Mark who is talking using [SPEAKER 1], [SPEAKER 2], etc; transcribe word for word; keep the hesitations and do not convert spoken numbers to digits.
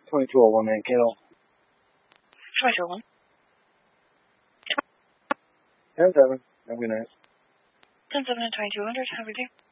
[SPEAKER 1] twenty-two oh one, man. Kill.
[SPEAKER 2] twenty-two oh one.
[SPEAKER 1] ten seven. That'd be nice.
[SPEAKER 2] ten seven and twenty-two hundred. Have a good day.